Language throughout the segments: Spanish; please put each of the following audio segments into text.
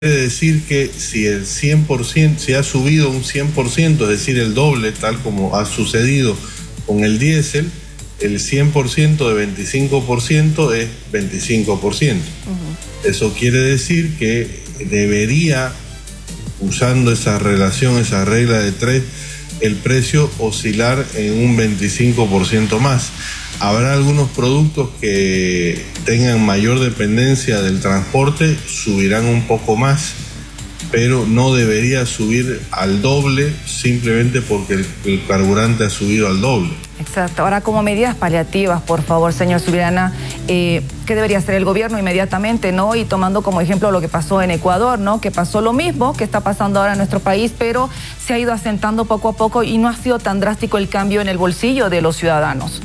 Quiere decir que si el 100%, si ha subido un 100%, es decir, el doble, tal como ha sucedido con el diésel, el 100% de 25% es 25%. Eso quiere decir que debería, usando esa relación, esa regla de 3, el precio oscilar en un 25% más. Habrá algunos productos que tengan mayor dependencia del transporte, subirán un poco más, pero no debería subir al doble simplemente porque el carburante ha subido al doble. Exacto. Ahora, como medidas paliativas, por favor, señor Subirana, ¿qué debería hacer el gobierno inmediatamente, no? Y tomando como ejemplo lo que pasó en Ecuador, ¿no? Que pasó lo mismo que está pasando ahora en nuestro país, pero se ha ido asentando poco a poco y no ha sido tan drástico el cambio en el bolsillo de los ciudadanos.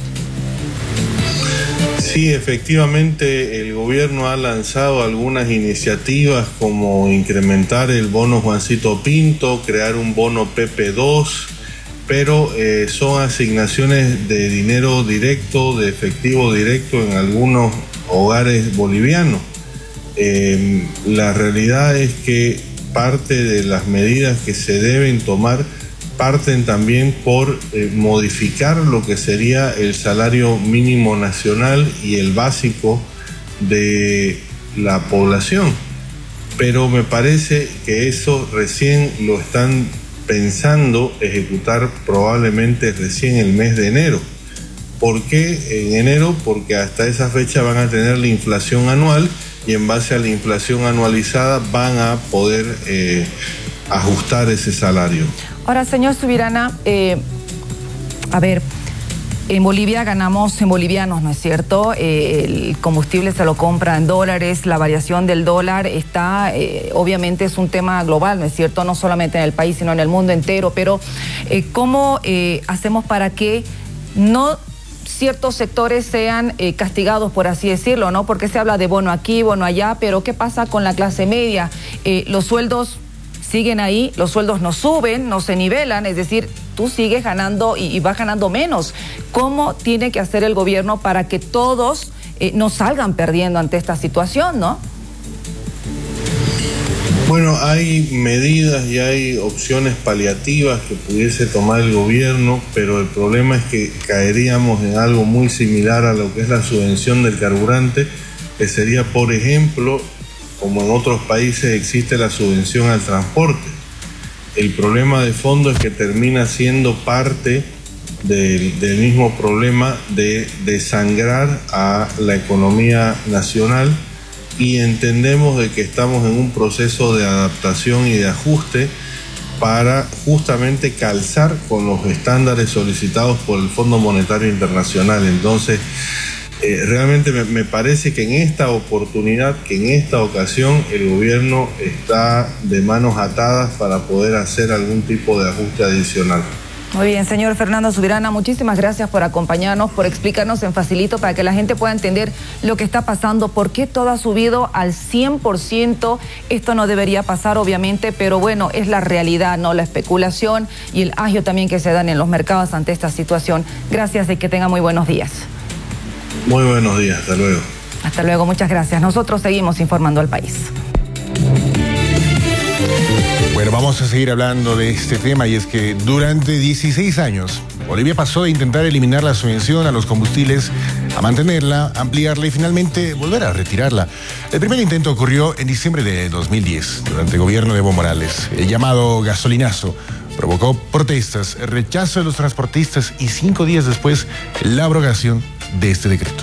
Sí, efectivamente, el gobierno ha lanzado algunas iniciativas como incrementar el bono Juancito Pinto, crear un bono PP2, pero son asignaciones de dinero directo, de efectivo directo en algunos hogares bolivianos. La realidad es que parte de las medidas que se deben tomar parten también por modificar lo que sería el salario mínimo nacional y el básico de la población. Pero me parece que eso recién lo están pensando ejecutar probablemente recién el mes de enero. ¿Por qué en enero? Porque hasta esa fecha van a tener la inflación anual y en base a la inflación anualizada van a poder ajustar ese salario. Ahora, señor Subirana, a ver, en Bolivia ganamos en bolivianos, ¿no es cierto? El combustible se lo compra en dólares, la variación del dólar está, obviamente es un tema global, ¿no es cierto? No solamente en el país, sino en el mundo entero, pero ¿cómo hacemos para que no ciertos sectores sean castigados, por así decirlo, ¿no? Porque se habla de bono aquí, bono allá, pero ¿qué pasa con la clase media? Los sueldos siguen ahí, los sueldos no suben, no se nivelan, es decir, tú sigues ganando y vas ganando menos. ¿Cómo tiene que hacer el gobierno para que todos no salgan perdiendo ante esta situación, no? Bueno, hay medidas y hay opciones paliativas que pudiese tomar el gobierno, pero el problema es que caeríamos en algo muy similar a lo que es la subvención del carburante, que sería, por ejemplo, como en otros países existe la subvención al transporte. El problema de fondo es que termina siendo parte del mismo problema de desangrar a la economía nacional, y entendemos de que estamos en un proceso de adaptación y de ajuste para justamente calzar con los estándares solicitados por el Fondo Monetario Internacional. Entonces, realmente me parece que en esta oportunidad, que en esta ocasión, el gobierno está de manos atadas para poder hacer algún tipo de ajuste adicional. Muy bien, señor Fernando Subirana, muchísimas gracias por acompañarnos, por explicarnos en facilito para que la gente pueda entender lo que está pasando, por qué todo ha subido al 100%. Esto no debería pasar, obviamente, pero bueno, es la realidad, ¿no? La especulación y el agio también que se dan en los mercados ante esta situación. Gracias y que tenga muy buenos días. Muy buenos días, hasta luego. Hasta luego, muchas gracias. Nosotros seguimos informando al país. Bueno, vamos a seguir hablando de este tema, y es que durante 16 años Bolivia pasó de intentar eliminar la subvención a los combustibles a mantenerla, ampliarla y finalmente volver a retirarla. El primer intento ocurrió en diciembre de 2010, durante el gobierno de Evo Morales. El llamado gasolinazo provocó protestas, rechazo de los transportistas y 5 días después la abrogación de este decreto.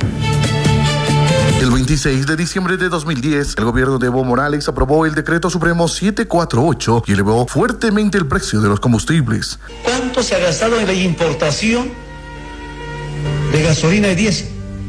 El 26 de diciembre de 2010, el gobierno de Evo Morales aprobó el decreto supremo 748 y elevó fuertemente el precio de los combustibles. ¿Cuánto se ha gastado en la importación de gasolina y diésel?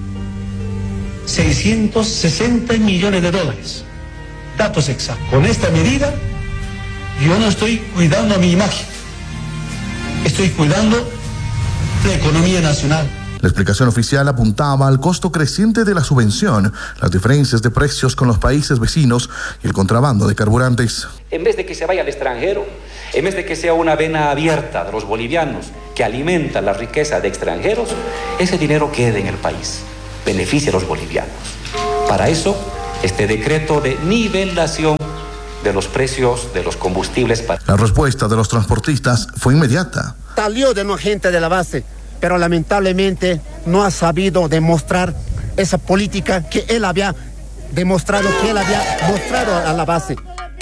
660 millones de dólares. Datos exactos. Con esta medida, yo no estoy cuidando mi imagen. Estoy cuidando la economía nacional. La explicación oficial apuntaba al costo creciente de la subvención, las diferencias de precios con los países vecinos y el contrabando de carburantes. En vez de que se vaya al extranjero, en vez de que sea una vena abierta de los bolivianos que alimenta la riqueza de extranjeros, ese dinero quede en el país, beneficie a los bolivianos. Para eso este decreto de nivelación de los precios de los combustibles. La respuesta de los transportistas fue inmediata. Salió de una gente de la base, pero lamentablemente no ha sabido demostrar esa política que él había demostrado, que él había mostrado a la base.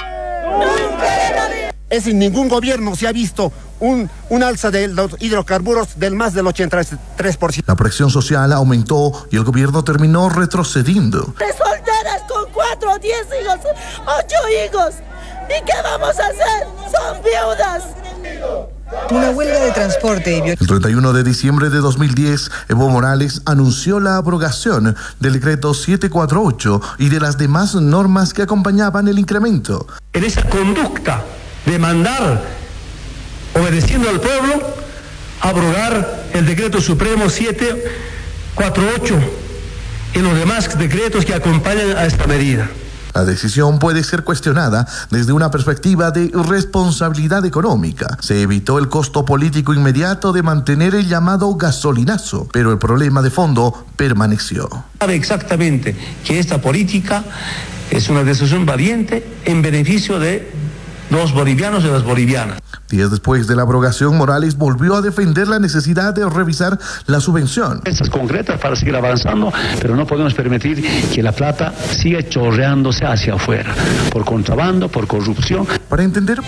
En ningún gobierno se ha visto un alza de los hidrocarburos del más del 83%. La presión social aumentó y el gobierno terminó retrocediendo. De solteras con 4 o 10 hijos, 8 hijos. ¿Y qué vamos a hacer? Son viudas. Una huelga de transporte. El 31 de diciembre de 2010, Evo Morales anunció la abrogación del decreto 748 y de las demás normas que acompañaban el incremento. En esa conducta de mandar, obedeciendo al pueblo, abrogar el decreto supremo 748 y los demás decretos que acompañan a esta medida. La decisión puede ser cuestionada desde una perspectiva de responsabilidad económica. Se evitó el costo político inmediato de mantener el llamado gasolinazo, pero el problema de fondo permaneció. Sabe exactamente que esta política es una decisión valiente en beneficio de los bolivianos y las bolivianas. Días después de la abrogación, Morales volvió a defender la necesidad de revisar la subvención. Estas concretas para seguir avanzando, pero no podemos permitir que la plata siga chorreándose hacia afuera, por contrabando, por corrupción. Para entender...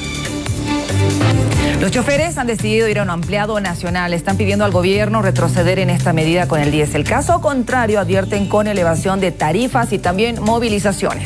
Los choferes han decidido ir a un ampliado nacional. Están pidiendo al gobierno retroceder en esta medida con el diésel. Caso contrario, advierten con elevación de tarifas y también movilizaciones.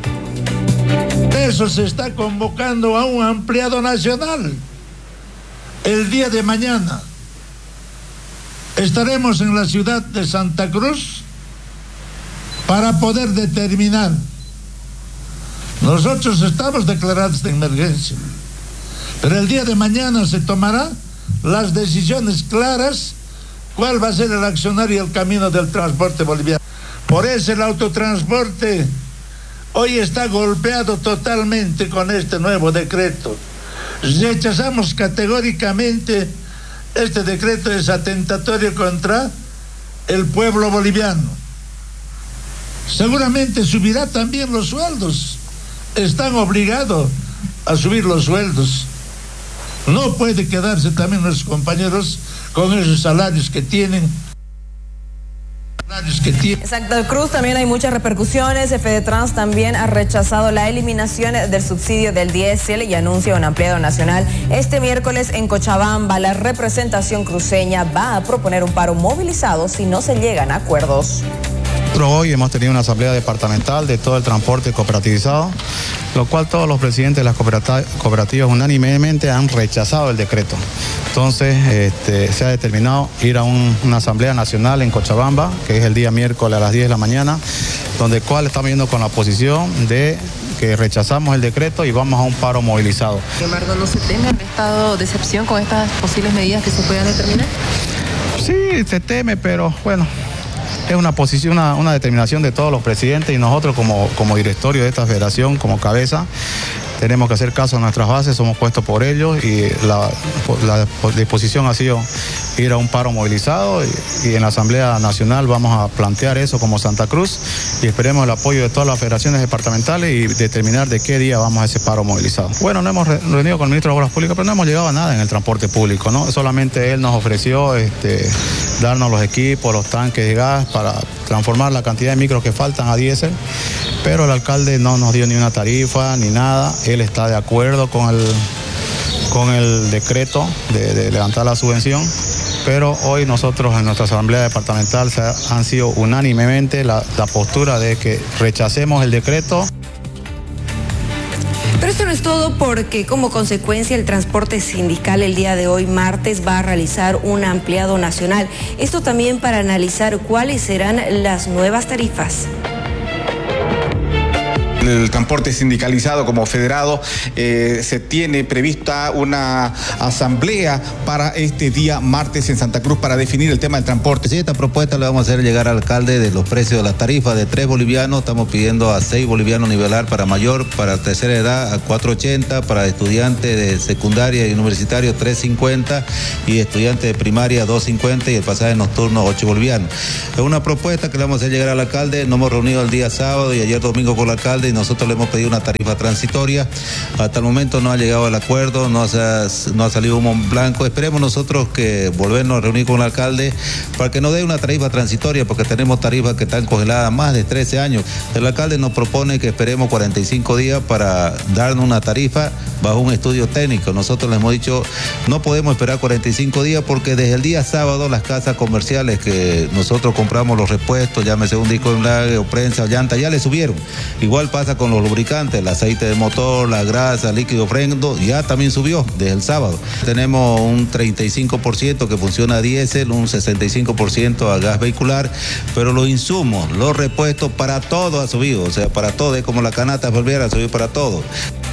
Eso se está convocando a un ampliado nacional. El día de mañana estaremos en la ciudad de Santa Cruz para poder determinar. Nosotros estamos declarados de emergencia, pero el día de mañana se tomarán las decisiones claras cuál va a ser el accionar y el camino del transporte boliviano. Por eso el autotransporte hoy está golpeado totalmente con este nuevo decreto. Rechazamos categóricamente este decreto, es atentatorio contra el pueblo boliviano. Seguramente subirá también los sueldos. Están obligados a subir los sueldos. No puede quedarse también nuestros compañeros con esos salarios que tienen. En Santa Cruz también hay muchas repercusiones. FEDETRANS también ha rechazado la eliminación del subsidio del diésel y anuncia un ampliado nacional. Este miércoles en Cochabamba, la representación cruceña va a proponer un paro movilizado si no se llegan a acuerdos. Hoy hemos tenido una asamblea departamental de todo el transporte cooperativizado, lo cual todos los presidentes de las cooperativas unánimemente han rechazado el decreto. Entonces se ha determinado ir a una asamblea nacional en Cochabamba, que es el día miércoles a las 10 de la mañana, donde cual estamos viendo con la posición de que rechazamos el decreto y vamos a un paro movilizado. Sin embargo, ¿no se teme el estado de excepción con estas posibles medidas que se puedan determinar? Sí, se teme, pero bueno, es una posición, una determinación de todos los presidentes y nosotros como directorio de esta federación, como cabeza, tenemos que hacer caso a nuestras bases, somos puestos por ellos y la disposición ha sido ir a un paro movilizado y en la Asamblea Nacional vamos a plantear eso como Santa Cruz y esperemos el apoyo de todas las federaciones departamentales y determinar de qué día vamos a ese paro movilizado. Bueno, no hemos reunido con el ministro de Obras Públicas, pero no hemos llegado a nada en el transporte público, ¿no? Solamente él nos ofreció darnos los equipos, los tanques de gas para transformar la cantidad de micros que faltan a diésel, pero el alcalde no nos dio ni una tarifa ni nada. Él está de acuerdo con el decreto de levantar la subvención, pero hoy nosotros en nuestra asamblea departamental han sido unánimemente la postura de que rechacemos el decreto. Pero esto no es todo, porque como consecuencia el transporte sindical el día de hoy, martes, va a realizar un ampliado nacional. Esto también para analizar cuáles serán las nuevas tarifas. El transporte sindicalizado como federado se tiene prevista una asamblea para este día martes en Santa Cruz para definir el tema del transporte. Sí, esta propuesta le vamos a hacer llegar al alcalde de los precios de las tarifas de 3 bolivianos. Estamos pidiendo a 6 bolivianos nivelar para mayor, para tercera edad a 4.80, para estudiantes de secundaria y universitario 3.50 y estudiantes de primaria 2.50 y el pasaje nocturno 8 bolivianos. Es una propuesta que le vamos a hacer llegar al alcalde. Nos hemos reunido el día sábado y ayer domingo con el alcalde y nosotros le hemos pedido una tarifa transitoria. Hasta el momento no ha llegado el acuerdo, no ha salido humo en blanco. Esperemos nosotros que volvernos a reunir con el alcalde para que nos dé una tarifa transitoria, porque tenemos tarifas que están congeladas más de 13 años. El alcalde nos propone que esperemos 45 días para darnos una tarifa bajo un estudio técnico. Nosotros le hemos dicho, no podemos esperar 45 días porque desde el día sábado las casas comerciales que nosotros compramos los repuestos, llámese un disco de embrague o prensa o llanta, ya le subieron. Igual pasa con los lubricantes, el aceite de motor, la grasa, líquido freno, ya también subió desde el sábado. Tenemos un 35% que funciona a diésel, un 65% a gas vehicular, pero los insumos, los repuestos, para todo ha subido, o sea, para todo, es como la canasta volviera a subir para todo.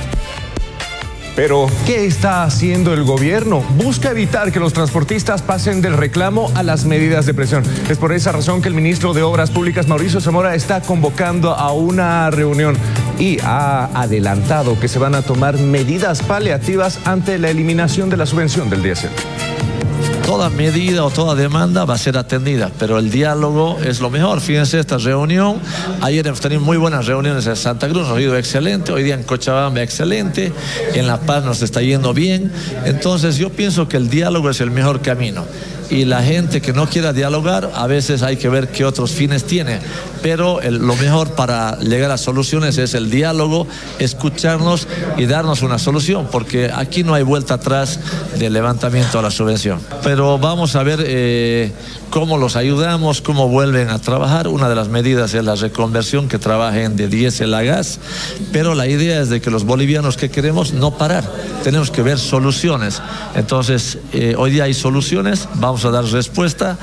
Pero, ¿qué está haciendo el gobierno? Busca evitar que los transportistas pasen del reclamo a las medidas de presión. Es por esa razón que el ministro de Obras Públicas, Mauricio Zamora, está convocando a una reunión y ha adelantado que se van a tomar medidas paliativas ante la eliminación de la subvención del diésel. Toda medida o toda demanda va a ser atendida, pero el diálogo es lo mejor. Fíjense esta reunión, ayer hemos tenido muy buenas reuniones en Santa Cruz, nos ha ido excelente, hoy día en Cochabamba excelente, en La Paz nos está yendo bien. Entonces yo pienso que el diálogo es el mejor camino. Y la gente que no quiera dialogar, a veces hay que ver qué otros fines tiene. Pero lo mejor para llegar a soluciones es el diálogo, escucharnos y darnos una solución, porque aquí no hay vuelta atrás del levantamiento a la subvención. Pero vamos a ver cómo los ayudamos, cómo vuelven a trabajar. Una de las medidas es la reconversión, que trabajen de diésel a gas. Pero la idea es de que los bolivianos que queremos no parar, tenemos que ver soluciones. Entonces, hoy día hay soluciones, vamos a dar respuesta.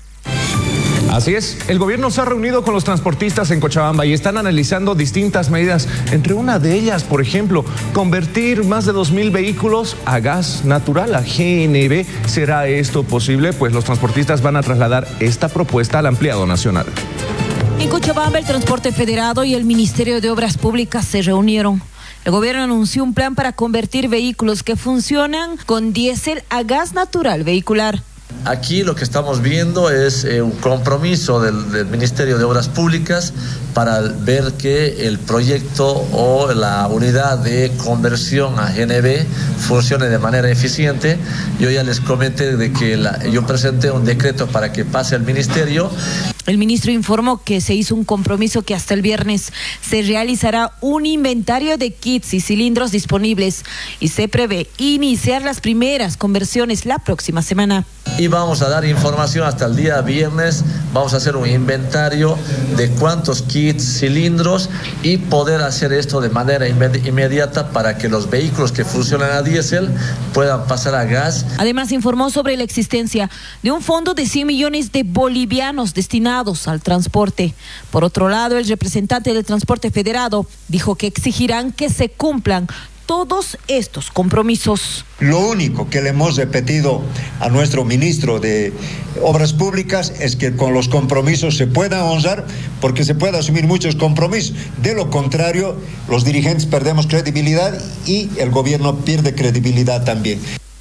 Así es, el gobierno se ha reunido con los transportistas en Cochabamba y están analizando distintas medidas. Entre una de ellas, por ejemplo, convertir más de 2.000 vehículos a gas natural, a GNV. ¿Será esto posible? Pues los transportistas van a trasladar esta propuesta al ampliado nacional. En Cochabamba, el Transporte Federado y el Ministerio de Obras Públicas se reunieron. El gobierno anunció un plan para convertir vehículos que funcionan con diésel a gas natural vehicular. Aquí lo que estamos viendo es un compromiso del Ministerio de Obras Públicas para ver que el proyecto o la unidad de conversión a GNV funcione de manera eficiente. Yo ya les comenté de que yo presenté un decreto para que pase al Ministerio. El ministro informó que se hizo un compromiso que hasta el viernes se realizará un inventario de kits y cilindros disponibles y se prevé iniciar las primeras conversiones la próxima semana. Y vamos a dar información hasta el día viernes, vamos a hacer un inventario de cuántos kits, cilindros y poder hacer esto de manera inmediata para que los vehículos que funcionan a diésel puedan pasar a gas. Además informó sobre la existencia de un fondo de 100 millones de bolivianos destinados al transporte. Por otro lado, el representante del Transporte Federado dijo que exigirán que se cumplan todos estos compromisos. Lo único que le hemos repetido a nuestro ministro de Obras Públicas es que con los compromisos se puedan honrar, porque se puede asumir muchos compromisos. De lo contrario, los dirigentes perdemos credibilidad y el gobierno pierde credibilidad también.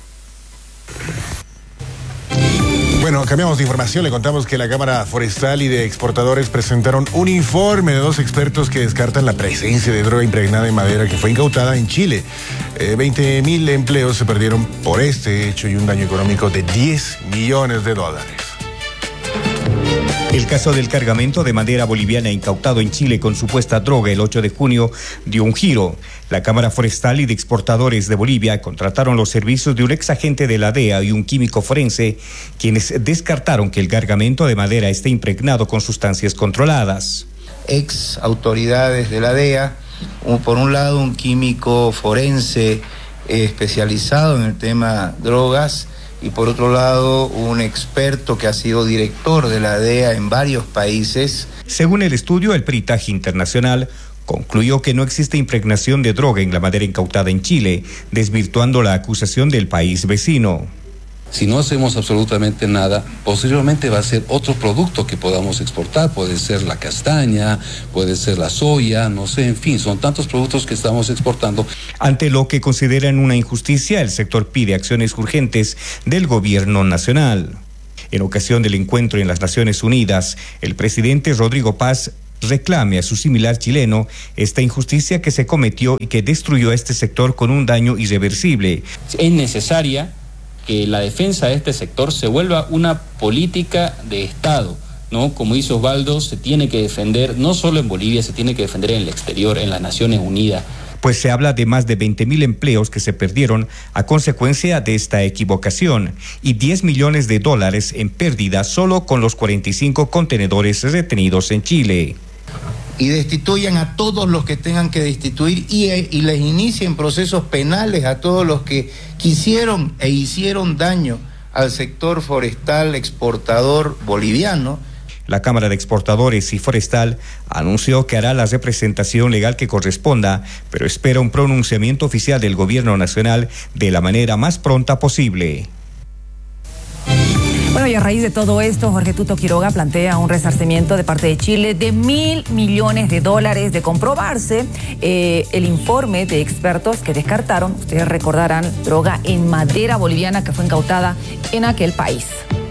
Bueno, cambiamos de información. Le contamos que la Cámara Forestal y de Exportadores presentaron un informe de 2 expertos que descartan la presencia de droga impregnada en madera que fue incautada en Chile. 20.000 empleos se perdieron por este hecho y un daño económico de $10 millones. El caso del cargamento de madera boliviana incautado en Chile con supuesta droga el 8 de junio dio un giro. La Cámara Forestal y de Exportadores de Bolivia contrataron los servicios de un ex agente de la DEA y un químico forense, quienes descartaron que el cargamento de madera esté impregnado con sustancias controladas. Ex autoridades de la DEA, por un lado un químico forense especializado en el tema drogas, y por otro lado un experto que ha sido director de la DEA en varios países. Según el estudio, el peritaje internacional concluyó que no existe impregnación de droga en la madera incautada en Chile, desvirtuando la acusación del país vecino. Si no hacemos absolutamente nada, posteriormente va a ser otro producto que podamos exportar. Puede ser la castaña, puede ser la soya, no sé, en fin, son tantos productos que estamos exportando. Ante lo que consideran una injusticia, el sector pide acciones urgentes del gobierno nacional. En ocasión del encuentro en las Naciones Unidas, el presidente Rodrigo Paz reclame a su similar chileno esta injusticia que se cometió y que destruyó a este sector con un daño irreversible. Es necesaria que la defensa de este sector se vuelva una política de Estado, ¿no? Como dice Osvaldo, se tiene que defender no solo en Bolivia, se tiene que defender en el exterior, en las Naciones Unidas. Pues se habla de más de 20.000 empleos que se perdieron a consecuencia de esta equivocación y $10 millones en pérdida solo con los 45 contenedores retenidos en Chile. Y destituyan a todos los que tengan que destituir y les inicien procesos penales a todos los que quisieron e hicieron daño al sector forestal exportador boliviano. La Cámara de Exportadores y Forestal anunció que hará la representación legal que corresponda, pero espera un pronunciamiento oficial del gobierno nacional de la manera más pronta posible. Bueno, y a raíz de todo esto, Jorge Tuto Quiroga plantea un resarcimiento de parte de Chile de $1.000 millones. De comprobarse el informe de expertos que descartaron, ustedes recordarán, droga en madera boliviana que fue incautada en aquel país.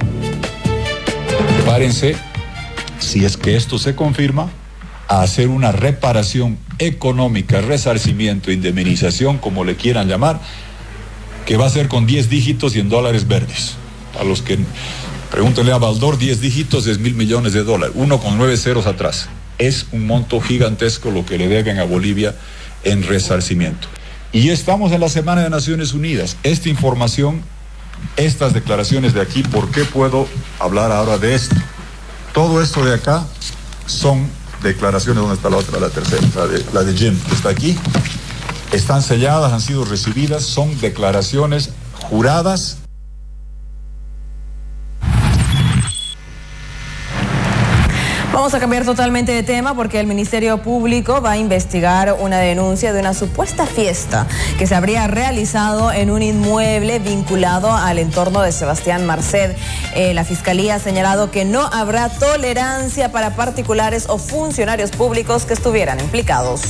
Prepárense, si es que esto se confirma, a hacer una reparación económica, resarcimiento, indemnización, como le quieran llamar, que va a ser con 10 dígitos y en dólares verdes. A los que pregúntenle a Baldor, 10 dígitos es $1.000 millones, uno con 9 ceros atrás. Es un monto gigantesco lo que le deben a Bolivia en resarcimiento. Y estamos en la Semana de Naciones Unidas. Esta información, estas declaraciones de aquí, ¿por qué puedo hablar ahora de esto? Todo esto de acá son declaraciones. ¿Dónde está la otra, la tercera? La de Jim, que está aquí. Están selladas, han sido recibidas, son declaraciones juradas. Vamos a cambiar totalmente de tema porque el Ministerio Público va a investigar una denuncia de una supuesta fiesta que se habría realizado en un inmueble vinculado al entorno de Sebastián Marcet. La Fiscalía ha señalado que no habrá tolerancia para particulares o funcionarios públicos que estuvieran implicados.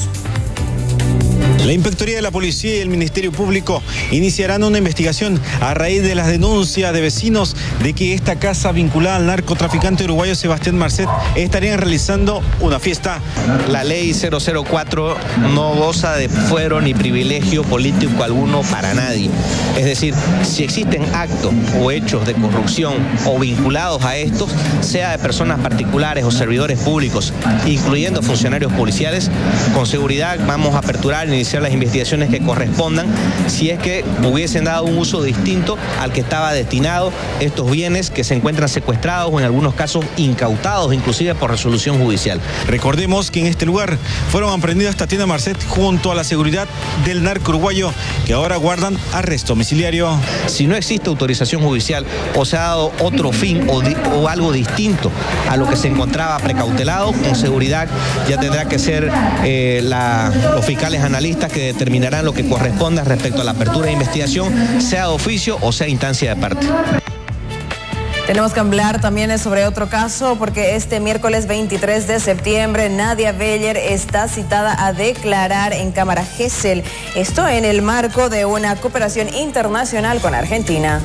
La Inspectoría de la Policía y el Ministerio Público iniciarán una investigación a raíz de las denuncias de vecinos de que esta casa vinculada al narcotraficante uruguayo Sebastián Marcet estarían realizando una fiesta. La ley 004 no goza de fuero ni privilegio político alguno para nadie. Es decir, si existen actos o hechos de corrupción o vinculados a estos, sea de personas particulares o servidores públicos, incluyendo funcionarios policiales, con seguridad vamos a aperturar e iniciar las investigaciones que correspondan si es que hubiesen dado un uso distinto al que estaba destinado estos bienes que se encuentran secuestrados o en algunos casos incautados, inclusive por resolución judicial. Recordemos que en este lugar fueron aprendidas Tatiana Marcet junto a la seguridad del narco uruguayo que ahora guardan arresto domiciliario. Si no existe autorización judicial o se ha dado otro fin o algo distinto a lo que se encontraba precautelado, con seguridad ya tendrá que ser los fiscales analistas que determinarán lo que corresponda respecto a la apertura de investigación, sea de oficio o sea instancia de parte. Tenemos que hablar también sobre otro caso porque este miércoles 23 de septiembre Nadia Beller está citada a declarar en Cámara Gesell. Esto en el marco de una cooperación internacional con Argentina.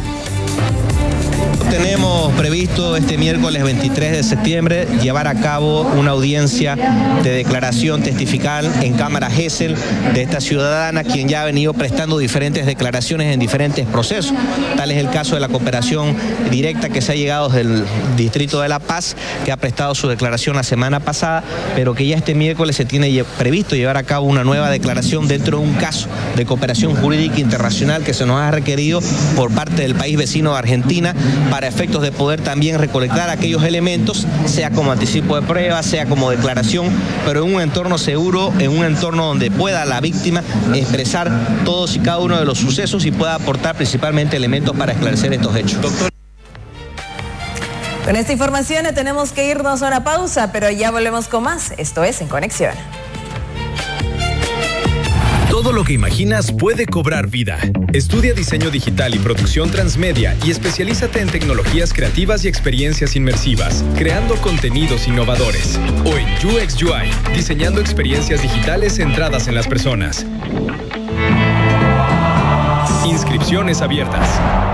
Tenemos previsto este miércoles 23 de septiembre llevar a cabo una audiencia de declaración testifical en Cámara Gesell de esta ciudadana quien ya ha venido prestando diferentes declaraciones en diferentes procesos. Tal es el caso de la cooperación directa que se ha llegado desde el Distrito de La Paz, que ha prestado su declaración la semana pasada, pero que ya este miércoles se tiene previsto llevar a cabo una nueva declaración dentro de un caso de cooperación jurídica internacional que se nos ha requerido por parte del país vecino de Argentina para efectos de poder también recolectar aquellos elementos, sea como anticipo de prueba, sea como declaración, pero en un entorno seguro, en un entorno donde pueda la víctima expresar todos y cada uno de los sucesos y pueda aportar principalmente elementos para esclarecer estos hechos. Doctor. Con esta información tenemos que irnos a una pausa, pero ya volvemos con más. Esto es En Conexión. todo lo que imaginas puede cobrar vida. Estudia diseño digital y producción transmedia y especialízate en tecnologías creativas y experiencias inmersivas, creando contenidos innovadores. O en UX UI, diseñando experiencias digitales centradas en las personas. Inscripciones abiertas.